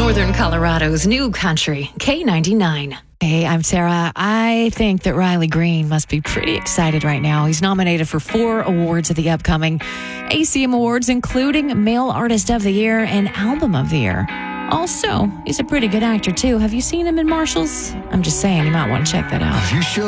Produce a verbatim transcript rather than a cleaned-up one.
Northern Colorado's new country, K ninety-nine. Hey, I'm Sarah. I think that Riley Green must be pretty excited right now. He's nominated for four awards at the upcoming A C M Awards, including Male Artist of the Year and Album of the Year. Also, he's a pretty good actor, too. Have you seen him in Marshalls? I'm just saying, you might want to check that out. You show